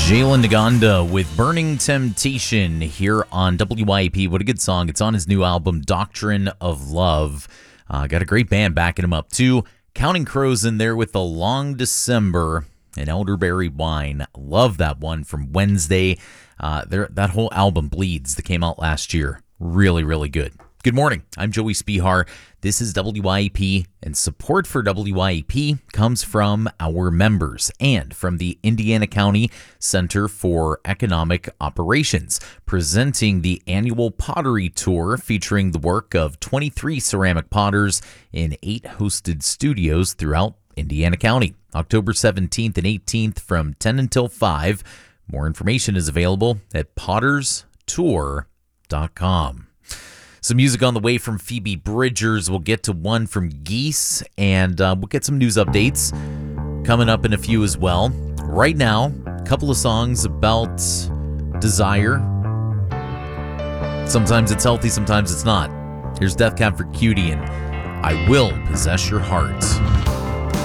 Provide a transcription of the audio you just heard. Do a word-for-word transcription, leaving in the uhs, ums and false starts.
Jalen Naganda with Burning Temptation here on W I A P. What a good song. It's on his new album, Doctrine of Love. Uh, got a great band backing him up, too. Counting Crows in there with The Long December and Elderberry Wine. Love that one from Wednesday. Uh, there, that whole album, Bleeds, that came out last year. Really, really good. Good morning. I'm Joey Spihar. This is W I A P, and support for W I A P comes from our members and from the Indiana County Center for Economic Operations, presenting the annual pottery tour featuring the work of twenty-three ceramic potters in eight hosted studios throughout Indiana County. October seventeenth and eighteenth from ten until five. More information is available at potters tour dot com. Some music on the way from Phoebe Bridgers. We'll get to one from Geese, and uh, we'll get some news updates coming up in a few as well. Right now, a couple of songs about desire. Sometimes it's healthy, sometimes it's not. Here's Death Cab for Cutie and I Will Possess Your Heart.